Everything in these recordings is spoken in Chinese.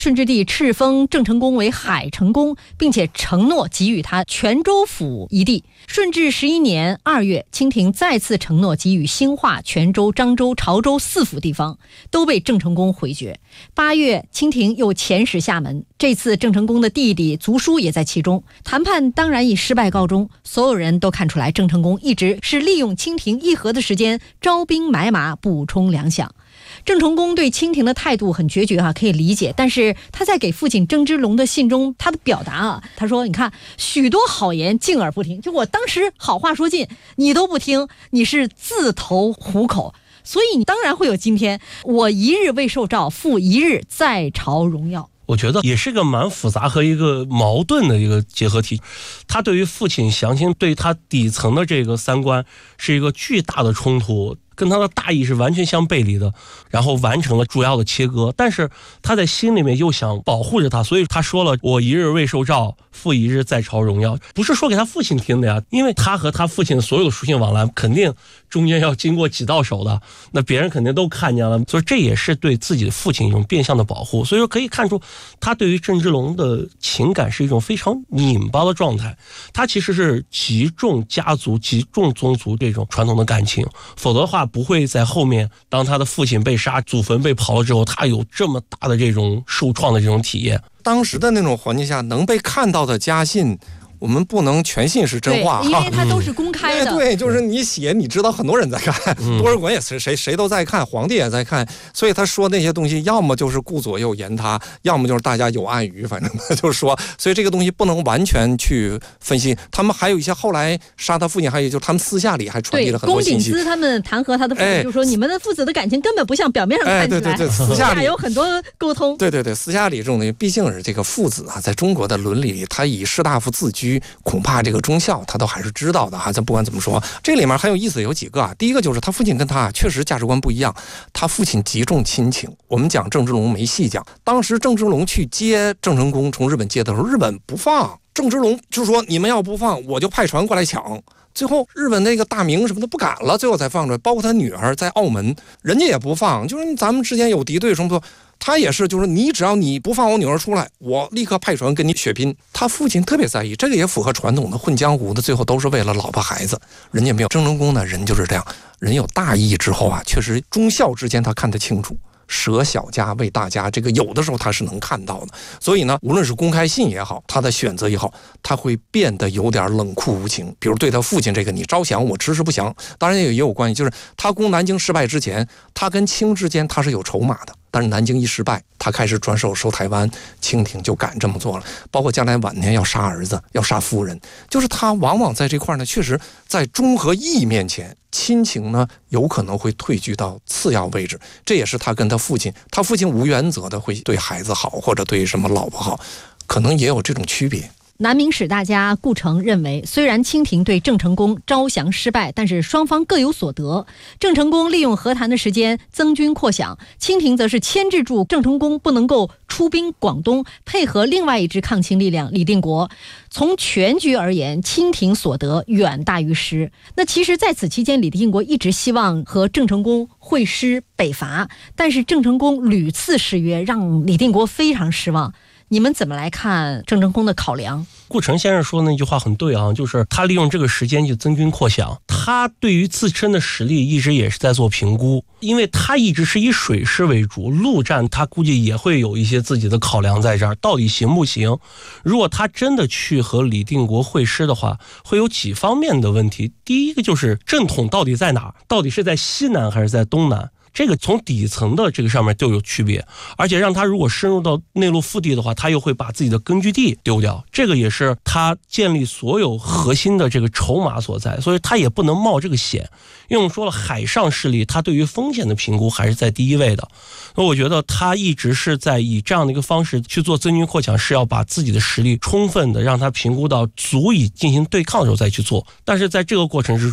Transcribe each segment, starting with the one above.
顺治帝敕封郑成功为海成公，并且承诺给予他泉州府一地。顺治11年2月，清廷再次承诺给予兴化、泉州、漳州、潮州4府地方，都被郑成功回绝。8月，清廷又遣使厦门，这次郑成功的弟弟族叔也在其中。谈判当然以失败告终，所有人都看出来郑成功一直是利用清廷议和的时间招兵买马，补充粮饷。郑成功对清廷的态度很决绝可以理解，但是他在给父亲郑芝龙的信中，他的表达他说你看许多好言敬而不听，就我当时好话说尽你都不听，你是自投虎口，所以你当然会有今天。我一日未受诏，复一日在朝荣耀。 我觉得也是个蛮复杂和一个矛盾的一个结合体。他对于父亲降清，对他底层的这个三观是一个巨大的冲突，跟他的大义是完全相背离的，然后完成了主要的切割，但是他在心里面又想保护着他，所以他说了我一日未受诏，复一日在朝荣耀，不是说给他父亲听的呀，因为他和他父亲的所有的书信往来肯定中间要经过几道手的，那别人肯定都看见了，所以这也是对自己的父亲一种变相的保护。所以说可以看出他对于郑芝龙的情感是一种非常拧巴的状态，他其实是极重家族极重宗族这种传统的感情，否则的话不会在后面当他的父亲被杀，祖坟被刨了之后，他有这么大的这种受创的这种体验。 当时的那种环境下能被看到的家信，我们不能全信是真话， 因为它都是公开的。 对，就是你写，你知道很多人在看，多尔衮也是谁都在看，皇帝也在看，所以他说那些东西，要么就是顾左右言他，要么就是大家有暗语，反正就是说，所以这个东西不能完全去分析。他们还有一些后来杀他父亲，还有就是他们私下里还传递了很多信息。 龚秉思他们弹劾他的父亲，就说你们的父子的感情根本不像表面上看起来， 对，私下里有很多沟通。 对，私下里这种东西，毕竟是这个父子在中国的伦理里，他以士大夫自居，恐怕这个忠孝他都还是知道的咱不管怎么说，这里面很有意思有几个第一个就是他父亲跟他确实价值观不一样，他父亲极重亲情。我们讲郑芝龙没细讲，当时郑芝龙去接郑成功从日本接的时候，日本不放，郑芝龙就说你们要不放我就派船过来抢，最后日本那个大明什么的不敢了，最后才放出来。包括他女儿在澳门，人家也不放，就是咱们之间有敌对什么的，他也是，就是你只要你不放我女儿出来，我立刻派船跟你血拼。他父亲特别在意，这个也符合传统的混江湖的，最后都是为了老婆孩子。人家没有，郑成功呢，人就是这样，人有大义之后确实忠孝之间他看得清楚，舍小家为大家，这个有的时候他是能看到的。所以呢，无论是公开信也好，他的选择也好，他会变得有点冷酷无情。比如对他父亲这个，你招降我迟迟不降，当然也有关系，就是他攻南京失败之前，他跟清之间他是有筹码的。但是南京一失败，他开始转手收台湾，清廷就敢这么做了。包括将来晚年要杀儿子，要杀夫人，就是他往往在这块呢，确实在忠和义面前，亲情呢有可能会退居到次要位置。这也是他跟他父亲无原则的会对孩子好，或者对什么老婆好，可能也有这种区别。 南明史大家顾城认为，虽然清廷对郑成功招降失败，但是双方各有所得。郑成功利用和谈的时间增军扩饷，清廷则是牵制住郑成功不能够出兵广东，配合另外一支抗清力量李定国。从全局而言，清廷所得远大于失。那其实在此期间，李定国一直希望和郑成功会师北伐，但是郑成功屡次失约，让李定国非常失望。你们怎么来看郑成功的考量？ 顾城先生说的那句话很对就是他利用这个时间去增军扩饷，他对于自身的实力一直也是在做评估，因为他一直是以水师为主，陆战他估计也会有一些自己的考量在这儿，到底行不行？如果他真的去和李定国会师的话，会有几方面的问题。第一个就是正统到底在哪儿，到底是在西南还是在东南，这个从底层的这个上面就有区别，而且让他如果深入到内陆腹地的话，他又会把自己的根据地丢掉，这个也是他建立所有核心的这个筹码所在，所以他也不能冒这个险。因为我们说了，海上势力他对于风险的评估还是在第一位的，那我觉得他一直是在以这样的一个方式去做增军扩饷，是要把自己的实力充分的让他评估到足以进行对抗的时候再去做。但是在这个过程之中，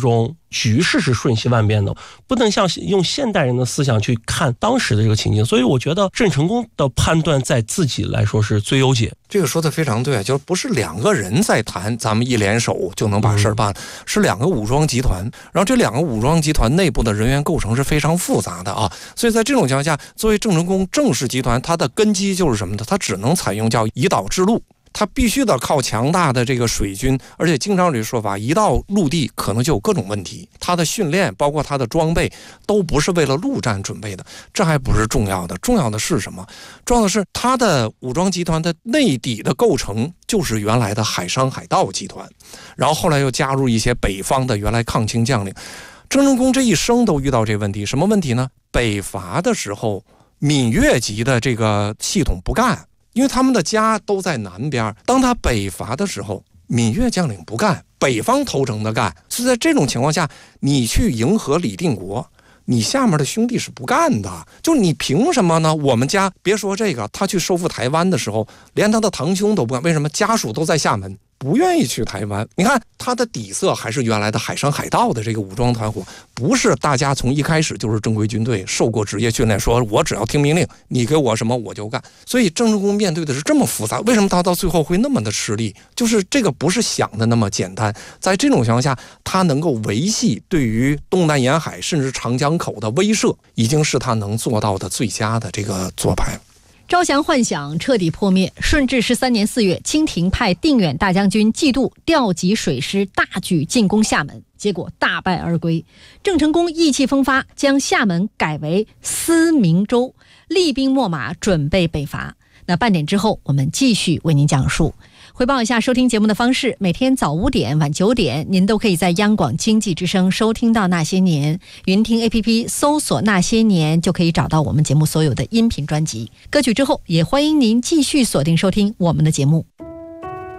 局势是瞬息万变的，不能像用现代人的思想去看当时的这个情境。所以我觉得郑成功的判断在自己来说是最优解。 这个说的非常对，就是不是两个人在谈，咱们一联手就能把事儿办，是两个武装集团，然后这两个武装集团内部的人员构成是非常复杂的啊。所以在这种情况下，作为郑成功郑氏集团，它的根基就是什么呢？它只能采用叫以岛制陆。它必须得靠强大的这个水军，而且经常有这个说法，一到陆地可能就有各种问题。它的训练包括它的装备都不是为了陆战准备的，这还不是重要的，重要的是什么？重要的是它的武装集团的内底的构成就是原来的海商海盗集团，然后后来又加入一些北方的原来抗清将领。郑成功这一生都遇到这问题，什么问题呢？北伐的时候，闽粤籍的这个系统不干。因为他们的家都在南边，当他北伐的时候，闽粤将领不干，北方投诚的干。是在这种情况下，你去迎合李定国，你下面的兄弟是不干的。就你凭什么呢？我们家别说这个，他去收复台湾的时候，连他的堂兄都不干。为什么？家属都在厦门，不愿意去台湾。你看他的底色还是原来的海商海盗的这个武装团伙，不是大家从一开始就是正规军队，受过职业训练，说我只要听命令，你给我什么我就干。所以郑成功面对的是这么复杂，为什么他到最后会那么的吃力？就是这个不是想的那么简单。在这种情况下，他能够维系对于东南沿海甚至长江口的威慑，已经是他能做到的最佳的这个做派。 招降幻想彻底破灭。顺治13年4月，清廷派定远大将军季度调集水师，大举进攻厦门，结果大败而归。郑成功意气风发，将厦门改为思明州，厉兵秣马，准备北伐。那半点之后，我们继续为您讲述。汇报一下收听节目的方式，每天早5点、晚9点，您都可以在央广经济之声收听到那些年。云听 APP 搜索那些年，就可以找到我们节目所有的音频专辑。歌曲之后，也欢迎您继续锁定收听我们的节目。